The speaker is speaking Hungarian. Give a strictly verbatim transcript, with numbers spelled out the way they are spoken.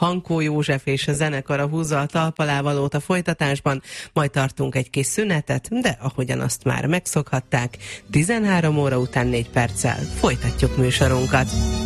Hankó József és a zenekara húzza a talpalávalót a folytatásban, majd tartunk egy kis szünetet, de ahogyan azt már megszokhatták, tizenhárom óra után négy perccel folytatjuk műsorunkat.